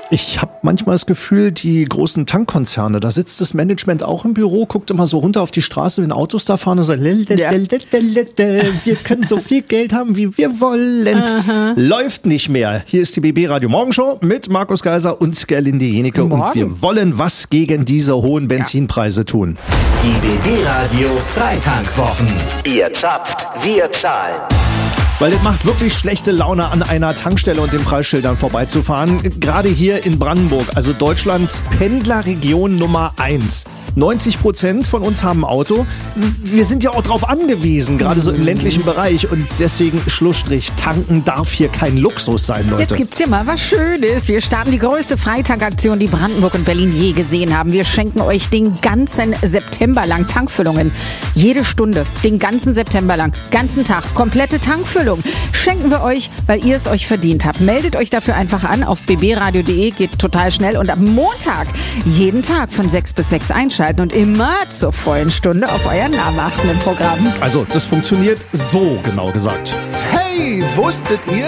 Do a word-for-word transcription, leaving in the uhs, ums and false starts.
Ich habe manchmal das Gefühl, die großen Tankkonzerne, da sitzt das Management auch im Büro, guckt immer so runter auf die Straße, wenn Autos da fahren und sagt, ja. wir können so viel Geld haben, wie wir wollen. Aha. Läuft nicht mehr. Hier ist die B B Radio Morgenshow mit Markus Geiser und Gerlinde Jenecke. Und wir wollen was gegen diese hohen Benzinpreise tun. Die B B Radio Freitankwwochen. Ihr zapft, wir zahlen. Weil es macht wirklich schlechte Laune, an einer Tankstelle und den Preisschildern vorbeizufahren. Gerade hier in Brandenburg, also Deutschlands Pendlerregion Nummer eins. neunzig Prozent von uns haben ein Auto. Wir sind ja auch drauf angewiesen, gerade so im ländlichen Bereich. Und deswegen Schlussstrich, tanken darf hier kein Luxus sein, Leute. Jetzt gibt's hier mal was Schönes. Wir starten die größte Freitankaktion, die Brandenburg und Berlin je gesehen haben. Wir schenken euch den ganzen September lang Tankfüllungen. Jede Stunde, den ganzen September lang, ganzen Tag, komplette Tankfüllung. Schenken wir euch, weil ihr es euch verdient habt. Meldet euch dafür einfach an auf b b radio punkt de, geht total schnell. Und am Montag jeden Tag von sechs bis sechs einschalten und immer zur vollen Stunde auf euren Namen achten im Programm. Also, das funktioniert so, genau gesagt. Hey, wusstet ihr,